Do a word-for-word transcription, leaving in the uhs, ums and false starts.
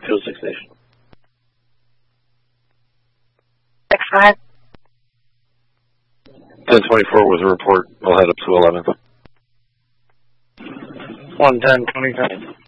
Fuel Six Nation. Six five. ten twenty-four with a report. We'll head up to eleventh. one ten twenty-five.